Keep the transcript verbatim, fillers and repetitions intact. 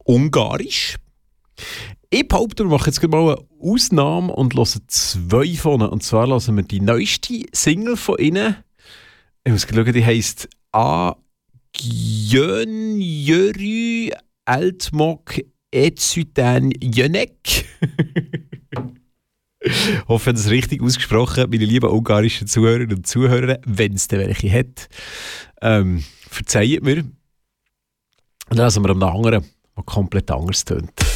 Ungarisch. Ich behaupte, wir machen jetzt mal eine Ausnahme und hören zwei von ihnen. Und zwar hören wir die neueste Single von ihnen. Ich muss schauen, die heisst A Gjönjörü Altmok Etsüten Jönek. Ich hoffe, das ist richtig ausgesprochen, meine lieben ungarischen Zuhörerinnen und Zuhörer, wenn es denn welche hat. Ähm, verzeiht mir. Und dann lassen wir am anderen, der komplett anders tönt.